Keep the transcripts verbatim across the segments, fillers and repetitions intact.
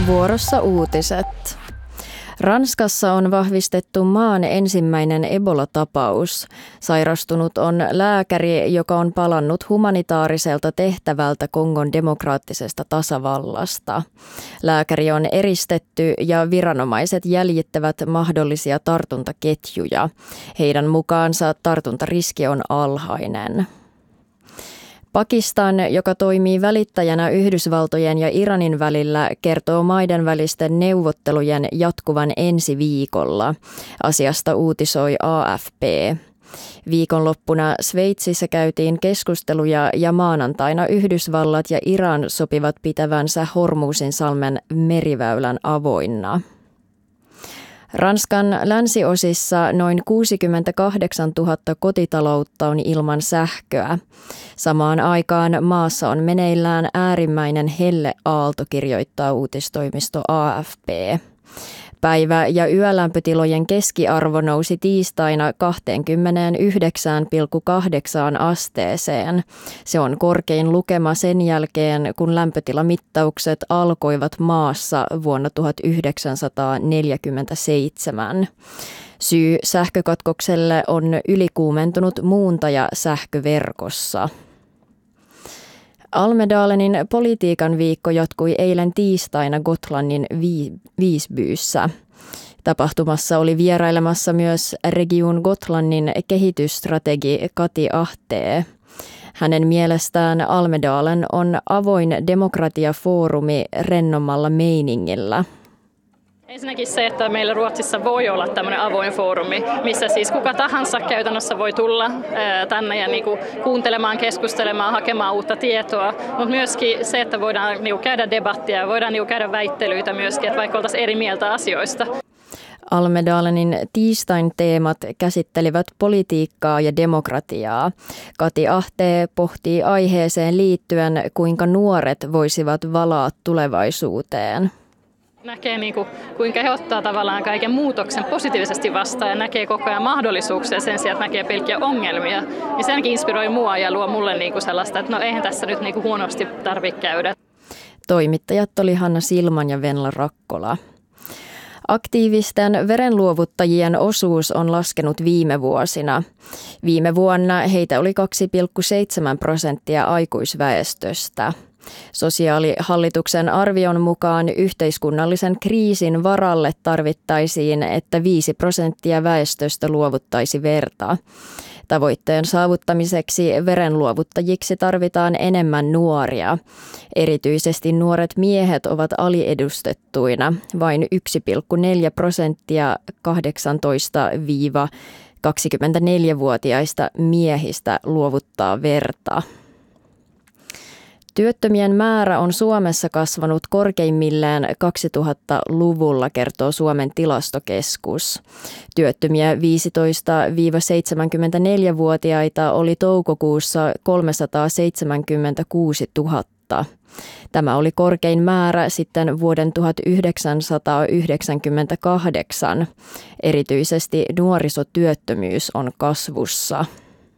Vuorossa uutiset. Ranskassa on vahvistettu maan ensimmäinen Ebola-tapaus. Sairastunut on lääkäri, joka on palannut humanitaariselta tehtävältä Kongon demokraattisesta tasavallasta. Lääkäri on eristetty ja viranomaiset jäljittävät mahdollisia tartuntaketjuja. Heidän mukaansa tartuntariski on alhainen. Pakistan, joka toimii välittäjänä Yhdysvaltojen ja Iranin välillä, kertoo maiden välisten neuvottelujen jatkuvan ensi viikolla. Asiasta uutisoi A F P. Viikonloppuna Sveitsissä käytiin keskusteluja ja maanantaina Yhdysvallat ja Iran sopivat pitävänsä Hormuzinsalmen meriväylän avoinna. Ranskan länsiosissa noin kuusikymmentäkahdeksantuhatta kotitaloutta on ilman sähköä. Samaan aikaan maassa on meneillään äärimmäinen helleaalto, kirjoittaa uutistoimisto A F P. Päivä- ja yölämpötilojen keskiarvo nousi tiistaina kaksikymmentäyhdeksän pilkku kahdeksan asteeseen. Se on korkein lukema sen jälkeen, kun lämpötilamittaukset alkoivat maassa vuonna tuhatyhdeksänsataaneljäkymmentäseitsemän. Syy sähkökatkokselle on ylikuumentunut muuntaja sähköverkossa. Almedalenin politiikan viikko jatkui eilen tiistaina Gotlannin Visbyssä. Tapahtumassa oli vierailemassa myös Region Gotlannin kehitysstrategi Kati Ahtee. Hänen mielestään Almedalen on avoin demokratiafoorumi rennommalla meiningillä. Ensinnäkin se, että meillä Ruotsissa voi olla tämmöinen avoin foorumi, missä siis kuka tahansa käytännössä voi tulla ää, tänne ja niinku kuuntelemaan, keskustelemaan, hakemaan uutta tietoa, mutta myöskin se, että voidaan niinku käydä debattia, voidaan niinku käydä väittelyitä myöskin, että vaikka oltaisiin eri mieltä asioista. Almedalenin tiistain teemat käsittelivät politiikkaa ja demokratiaa. Kati Ahtee pohtii aiheeseen liittyen, kuinka nuoret voisivat valaa tulevaisuuteen. Näkee, niin kuin, kuinka he ottaa tavallaan kaiken muutoksen positiivisesti vastaan ja näkee koko ajan mahdollisuuksia sen sijaan, että näkee pelkkiä ongelmia. Ja se ainakin inspiroi mua ja luo mulle niin kuin sellaista, että no eihän tässä nyt niin kuin huonosti tarvitse käydä. Toimittajat oli Hanna Silman ja Venla Rakkola. Aktiivisten verenluovuttajien osuus on laskenut viime vuosina. Viime vuonna heitä oli kaksi pilkku seitsemän prosenttia aikuisväestöstä. Sosiaalihallituksen arvion mukaan yhteiskunnallisen kriisin varalle tarvittaisiin, että viisi prosenttia väestöstä luovuttaisi verta. Tavoitteen saavuttamiseksi verenluovuttajiksi tarvitaan enemmän nuoria. Erityisesti nuoret miehet ovat aliedustettuina. Vain yksi pilkku neljä prosenttia kahdeksantoista–kaksikymmentäneljä-vuotiaista miehistä luovuttaa verta. Työttömien määrä on Suomessa kasvanut korkeimmillaan kaksituhattaluvulla, kertoo Suomen tilastokeskus. Työttömiä viisitoista–seitsemänkymmentäneljä-vuotiaita oli toukokuussa kolmesataaseitsemänkymmentäkuusituhatta. Tämä oli korkein määrä sitten vuoden tuhatyhdeksänsataayhdeksänkymmentäkahdeksan. Erityisesti nuorisotyöttömyys on kasvussa.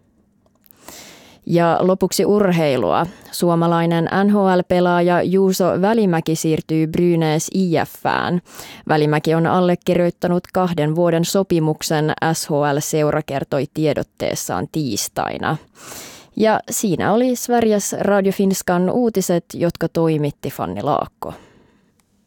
Ja lopuksi urheilua. Suomalainen N H L-pelaaja Juuso Välimäki siirtyy Brynäs I F:ään. Välimäki on allekirjoittanut kahden vuoden sopimuksen, S H L-seura kertoi tiedotteessaan tiistaina. Ja siinä oli Sveriges Radio Finskan uutiset, jotka toimitti Fanni Laakko.